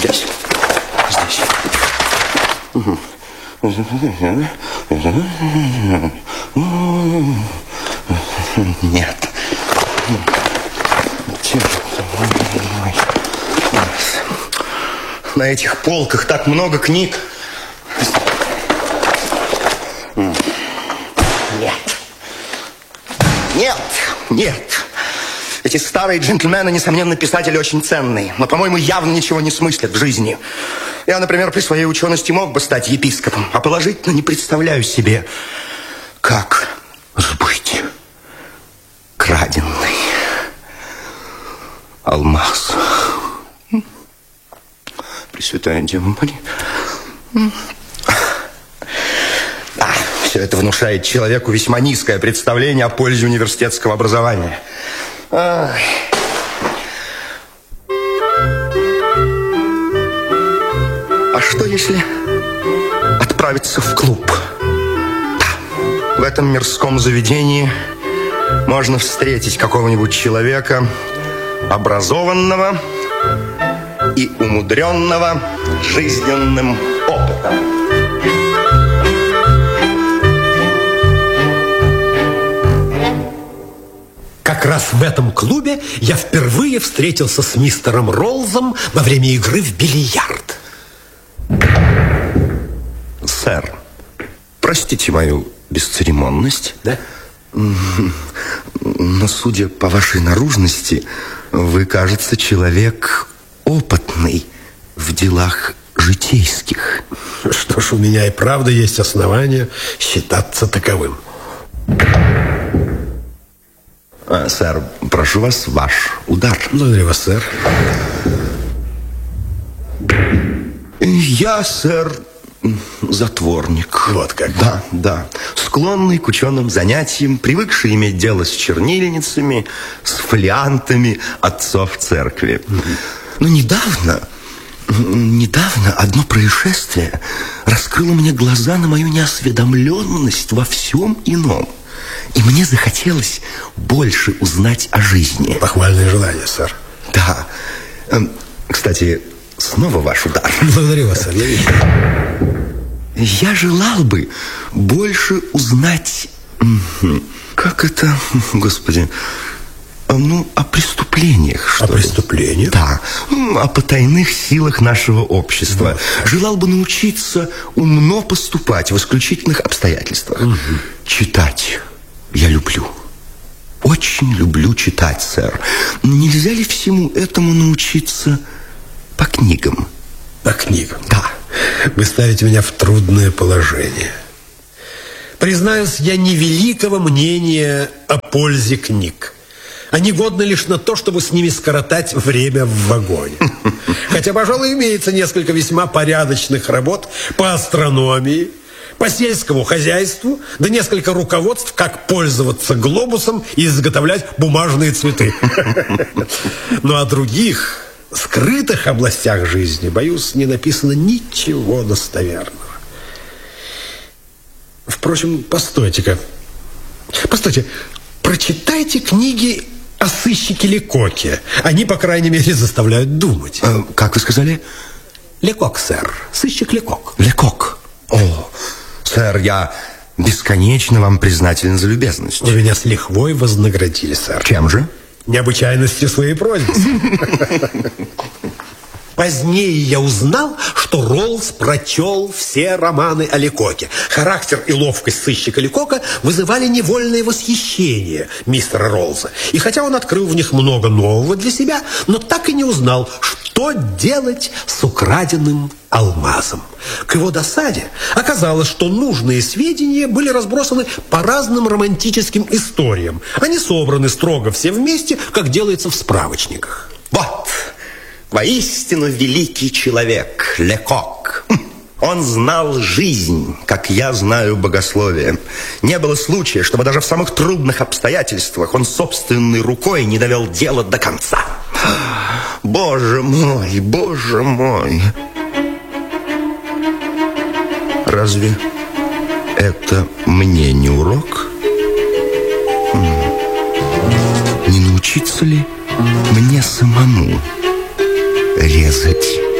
здесь. Здесь. Угу. Нет. На этих полках так много книг. Нет. Эти старые джентльмены, несомненно, писатели очень ценные, но, по-моему, явно ничего не смыслят в жизни. Я, например, при своей учености мог бы стать епископом, а положительно не представляю себе, как сбыть краденный алмаз. Пресвятая Дева Мария. Все это внушает человеку весьма низкое представление о пользе университетского образования. А что, если отправиться в клуб? В этом мирском заведении можно встретить какого-нибудь человека, образованного и умудренного жизненным опытом. Как раз в этом клубе я впервые встретился с мистером Роллзом во время игры в бильярд. Сэр, простите мою бесцеремонность. Да? Но, судя по вашей наружности, вы, кажется, человек опытный в делах житейских. Что ж, у меня и правда есть основания считаться таковым. Сэр, прошу вас, ваш удар. Благодарю вас, сэр. Я, сэр, затворник. Вот как? Да. Склонный к ученым занятиям, привыкший иметь дело с чернильницами, с фолиантами отцов церкви. Но недавно одно происшествие раскрыло мне глаза на мою неосведомленность во всем ином. И мне захотелось больше узнать о жизни. Похвальное желание, сэр. Да. Кстати, снова ваш удар. Благодарю вас, сэр. Я желал бы больше узнать... Как это, Господи... о преступлениях, что ли. О преступлениях? Да. О потайных силах нашего общества. Да. Желал бы научиться умно поступать в исключительных обстоятельствах. Читать я люблю. Очень люблю читать, сэр. Нельзя ли всему этому научиться по книгам? По книгам? Да. Вы ставите меня в трудное положение. Признаюсь, я невеликого мнения о пользе книг. Они годны лишь на то, чтобы с ними скоротать время в вагоне. Хотя, пожалуй, имеется несколько весьма порядочных работ по астрономии, по сельскому хозяйству, да несколько руководств, как пользоваться глобусом и изготовлять бумажные цветы. Но о других, скрытых областях жизни, боюсь, не написано ничего достоверного. Впрочем, постойте-ка. Постойте, прочитайте книги о сыщике Лекоке. Они, по крайней мере, заставляют думать. Как вы сказали? Лекок, сэр. Сыщик Лекок. Лекок. О, сэр, я бесконечно вам признателен за любезность. Вы меня с лихвой вознаградили, сэр. Чем же? Необычайностью своей просьбы. Позднее я узнал, что Роллс прочел все романы о Лекоке. Характер и ловкость сыщика Лекока вызывали невольное восхищение мистера Роллса. И хотя он открыл в них много нового для себя, но так и не узнал, что делать с украденным алмазом. К его досаде оказалось, что нужные сведения были разбросаны по разным романтическим историям. Они собраны строго все вместе, как делается в справочниках. Вот! Воистину великий человек, Лекок. Он знал жизнь, как я знаю богословие. Не было случая, чтобы даже в самых трудных обстоятельствах он собственной рукой не довел дело до конца. Боже мой, боже мой. Разве это мне не урок? Не научиться ли мне самому резать